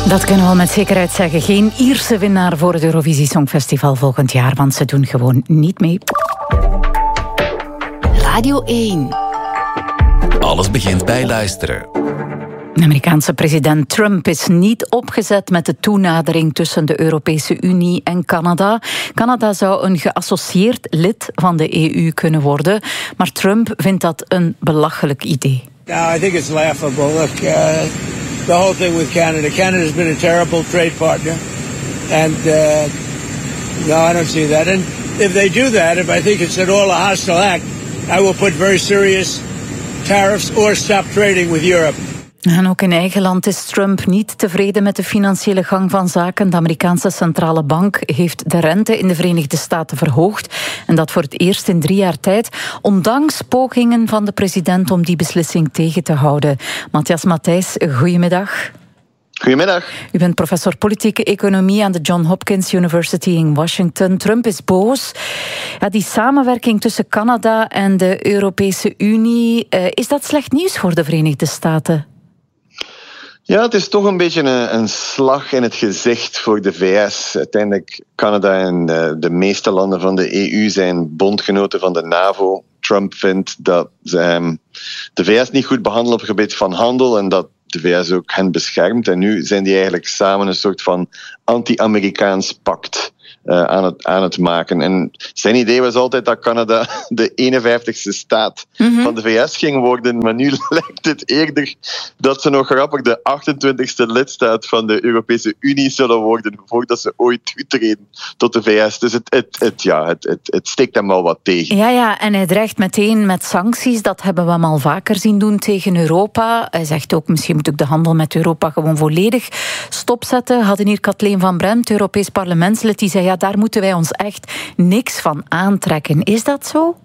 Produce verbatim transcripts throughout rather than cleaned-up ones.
Dat kunnen we al met zekerheid zeggen. Geen Ierse winnaar voor het Eurovisie Songfestival volgend jaar, want ze doen gewoon niet mee. Radio één. Alles begint bij luisteren. De Amerikaanse president Trump is niet opgezet met de toenadering tussen de Europese Unie en Canada. Canada zou een geassocieerd lid van de E U kunnen worden, maar Trump vindt dat een belachelijk idee. No, I think it's laughable. Look, uh, the whole thing with Canada. Canada's been a terrible trade partner, and uh, no, I don't see that. And if they do that, if I think it's at all a hostile act, I will put very serious tariffs or stop trading with Europe. En ook in eigen land is Trump niet tevreden met de financiële gang van zaken. De Amerikaanse centrale bank heeft de rente in de Verenigde Staten verhoogd. En dat voor het eerst in drie jaar tijd, ondanks pogingen van de president om die beslissing tegen te houden. Matthias Matthijs, goedemiddag. Goedemiddag. U bent professor politieke economie aan de Johns Hopkins University in Washington. Trump is boos. Ja, die samenwerking tussen Canada en de Europese Unie, uh, is dat slecht nieuws voor de Verenigde Staten? Ja, het is toch een beetje een, een slag in het gezicht voor de V S. Uiteindelijk, Canada en de, de meeste landen van de E U zijn bondgenoten van de NAVO. Trump vindt dat ze hem, de V S niet goed behandelen op het gebied van handel en dat de V S ook hen beschermt. En nu zijn die eigenlijk samen een soort van anti-Amerikaans pact Uh, aan, het, aan het maken. En zijn idee was altijd dat Canada de eenenvijftigste staat mm-hmm. van de V S ging worden, maar nu lijkt het eerder dat ze nog grappig de achtentwintigste lidstaat van de Europese Unie zullen worden voordat ze ooit toetreden tot de V S. Dus het, het, het, ja, het, het, het steekt hem al wat tegen. Ja, ja, en hij dreigt meteen met sancties. Dat hebben we hem al vaker zien doen tegen Europa. Hij zegt ook, misschien moet ik de handel met Europa gewoon volledig stopzetten. We hadden hier Kathleen van Bremt, Europees parlementslid, die zei, ja, daar moeten wij ons echt niks van aantrekken. Is dat zo?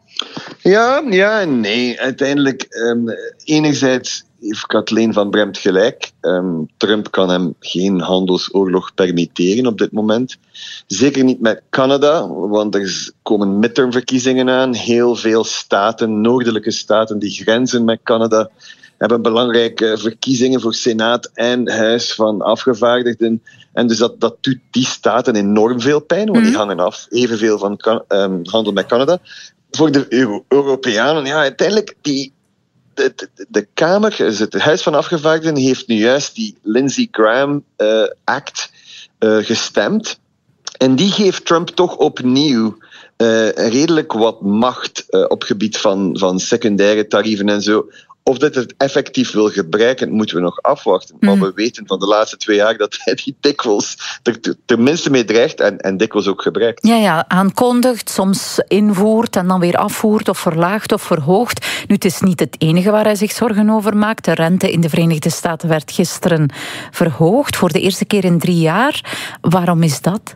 Ja, ja en nee. Uiteindelijk, um, enerzijds heeft Kathleen van Bremt gelijk. Um, Trump kan hem geen handelsoorlog permitteren op dit moment. Zeker niet met Canada, want er komen midtermverkiezingen aan. Heel veel staten, noordelijke staten die grenzen met Canada, hebben belangrijke verkiezingen voor Senaat en Huis van Afgevaardigden. En dus dat, dat doet die staten enorm veel pijn, want die hangen af. Evenveel van kan, um, handel met Canada. Voor de Euro- Europeanen, ja, uiteindelijk, die, de, de, de Kamer, dus het Huis van Afgevaardigden, heeft nu juist die Lindsey Graham uh, Act uh, gestemd. En die geeft Trump toch opnieuw uh, redelijk wat macht uh, op gebied van, van secundaire tarieven en zo. Of dat het effectief wil gebruiken, moeten we nog afwachten. Maar we weten van de laatste twee jaar dat hij die dikwijls er tenminste mee dreigt en, en dikwijls ook gebruikt. Ja, ja, aankondigt, soms invoert en dan weer afvoert of verlaagt of verhoogt. Nu, het is niet het enige waar hij zich zorgen over maakt. De rente in de Verenigde Staten werd gisteren verhoogd voor de eerste keer in drie jaar. Waarom is dat?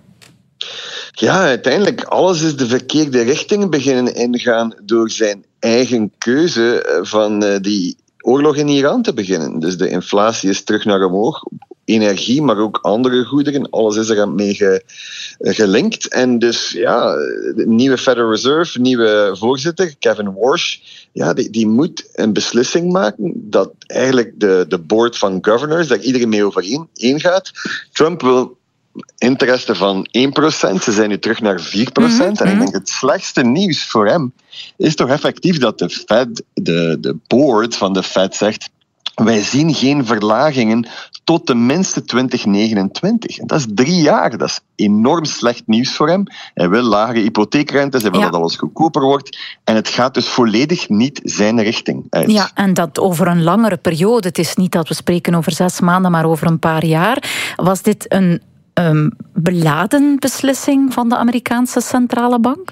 Ja, uiteindelijk, alles is de verkeerde richting beginnen ingaan door zijn eigen keuze van uh, die oorlog in Iran te beginnen. Dus de inflatie is terug naar omhoog. Energie, maar ook andere goederen. Alles is er mee ge, uh, gelinkt. En dus, ja, de nieuwe Federal Reserve, nieuwe voorzitter, Kevin Warsh, ja, die, die moet een beslissing maken dat eigenlijk de, de board van governors, daar iedereen mee overeen gaat. Trump wil interesse van één procent. Ze zijn nu terug naar vier procent. Mm-hmm. En ik denk het slechtste nieuws voor hem is toch effectief dat de Fed, de, de board van de Fed zegt, wij zien geen verlagingen tot tenminste twintig negenentwintig. En dat is drie jaar. Dat is enorm slecht nieuws voor hem. Hij wil lagere hypotheekrentes, hij wil ja. dat alles goedkoper wordt. En het gaat dus volledig niet zijn richting uit. Ja, en dat over een langere periode. Het is niet dat we spreken over zes maanden, maar over een paar jaar. Was dit een Um, beladen beslissing van de Amerikaanse centrale bank?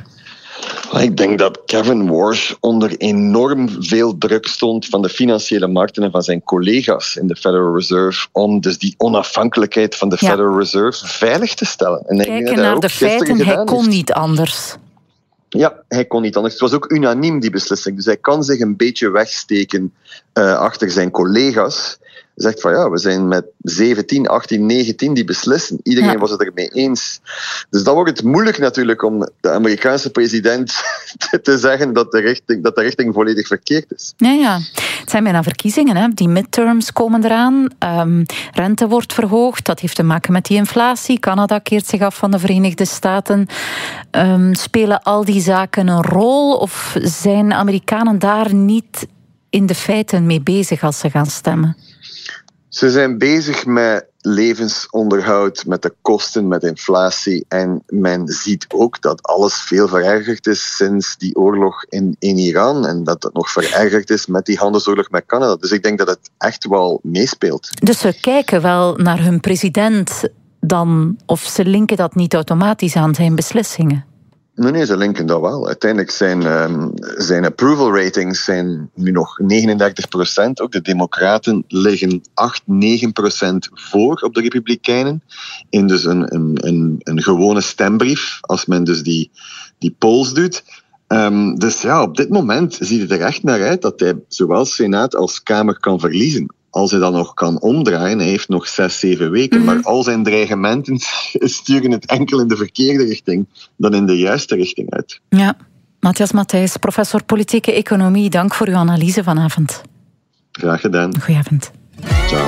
Ik denk dat Kevin Warsh onder enorm veel druk stond van de financiële markten en van zijn collega's in de Federal Reserve om dus die onafhankelijkheid van de ja. Federal Reserve veilig te stellen. En kijken naar de feiten, hij kon niet anders. Ja, hij kon niet anders. Het was ook unaniem, die beslissing. Dus hij kan zich een beetje wegsteken uh, achter zijn collega's. zegt van ja, we zijn met zeventien, achttien, negentien die beslissen. Iedereen ja. was het ermee eens. Dus dan wordt het moeilijk natuurlijk om de Amerikaanse president te zeggen dat de richting, dat de richting volledig verkeerd is. Ja, ja. Het zijn bijna verkiezingen, hè. Die midterms komen eraan. Um, rente wordt verhoogd. Dat heeft te maken met die inflatie. Canada keert zich af van de Verenigde Staten. Um, spelen al die zaken een rol? Of zijn Amerikanen daar niet in de feiten mee bezig als ze gaan stemmen? Ze zijn bezig met levensonderhoud, met de kosten, met inflatie. En men ziet ook dat alles veel verergerd is sinds die oorlog in, in Iran. En dat het nog verergerd is met die handelsoorlog met Canada. Dus ik denk dat het echt wel meespeelt. Dus ze kijken wel naar hun president dan, of ze linken dat niet automatisch aan zijn beslissingen? Nee, nee, ze linken dat wel. Uiteindelijk zijn, um, zijn approval ratings zijn nu nog negenendertig procent. Ook de Democraten liggen acht, negen procent voor op de Republikeinen. In dus een, een, een, een gewone stembrief, als men dus die, die polls doet. Um, dus ja, op dit moment ziet het er echt naar uit dat hij zowel Senaat als Kamer kan verliezen. Als hij dan nog kan omdraaien, hij heeft nog zes, zeven weken. Mm-hmm. Maar al zijn dreigementen sturen het enkel in de verkeerde richting dan in de juiste richting uit. Ja, Matthias Matthijs, professor politieke economie. Dank voor uw analyse vanavond. Graag gedaan. Goedenavond. Ciao.